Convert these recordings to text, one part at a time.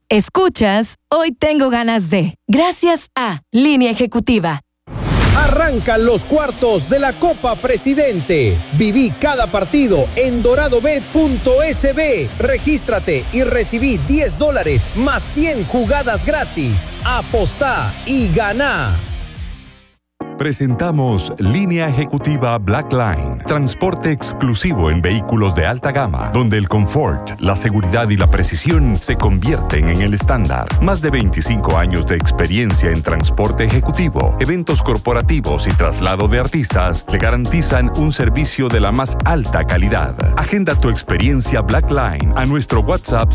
Escuchas Hoy Tengo Ganas de, gracias a Línea Ejecutiva. Arrancan los cuartos de la Copa Presidente. Viví cada partido en doradobet.sb. Regístrate y recibí $10 más 100 jugadas gratis. Apostá y ganá. Presentamos Línea Ejecutiva Black Line, transporte exclusivo en vehículos de alta gama, donde el confort, la seguridad y la precisión se convierten en el estándar. Más de 25 años de experiencia en transporte ejecutivo, eventos corporativos y traslado de artistas le garantizan un servicio de la más alta calidad. Agenda tu experiencia Black Line a nuestro WhatsApp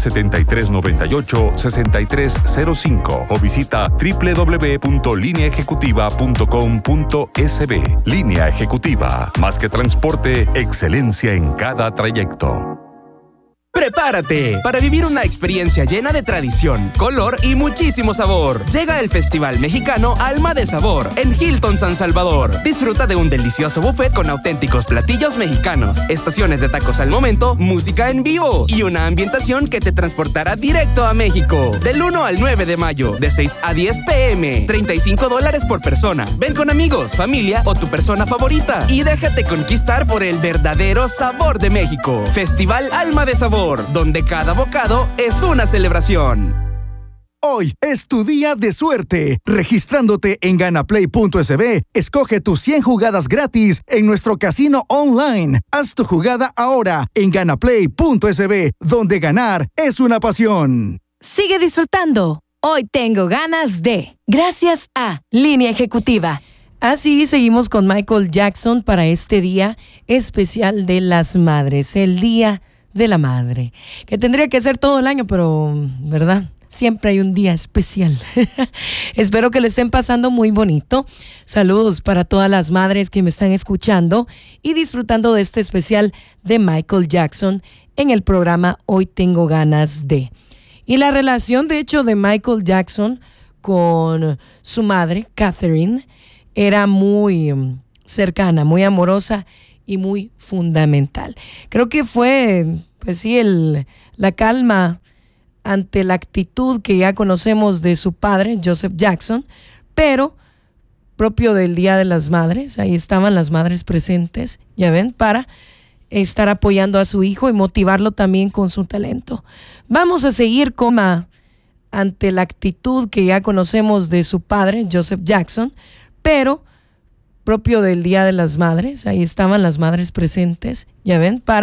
7398-6305 o visita www.lineaejecutiva.com.sb. Línea Ejecutiva. Más que transporte, excelencia en cada trayecto. ¡Prepárate para vivir una experiencia llena de tradición, color y muchísimo sabor! Llega el Festival Mexicano Alma de Sabor en Hilton San Salvador. Disfruta de un delicioso buffet con auténticos platillos mexicanos, estaciones de tacos al momento, música en vivo y una ambientación que te transportará directo a México. Del 1 al 9 de mayo, de 6 a 10 p.m. $35 por persona. Ven con amigos, familia o tu persona favorita y déjate conquistar por el verdadero sabor de México. Festival Alma de Sabor, donde cada bocado es una celebración. Hoy es tu día de suerte. Registrándote en ganaplay.sb, escoge tus 100 jugadas gratis en nuestro casino online. Haz tu jugada ahora en ganaplay.sb, donde ganar es una pasión. Sigue disfrutando. Hoy Tengo Ganas de, gracias a Línea Ejecutiva. Así seguimos con Michael Jackson para este día especial de las madres, el Día de la Madre, que tendría que ser todo el año, pero, ¿verdad? Siempre hay un día especial. Espero que lo estén pasando muy bonito. Saludos para todas las madres que me están escuchando y disfrutando de este especial de Michael Jackson en el programa Hoy Tengo Ganas de. Y la relación, de hecho, de Michael Jackson con su madre, Catherine, era muy cercana, muy amorosa y muy fundamental. Creo que fue, pues sí, la calma ante la actitud que ya conocemos de su padre, Joseph Jackson, pero propio del Día de las Madres, ahí estaban las madres presentes, ya ven, para estar apoyando a su hijo y motivarlo también con su talento. Vamos a seguir ante la actitud que ya conocemos de su padre, Joseph Jackson, pero propio del Día de las Madres, ahí estaban las madres presentes, ya ven, para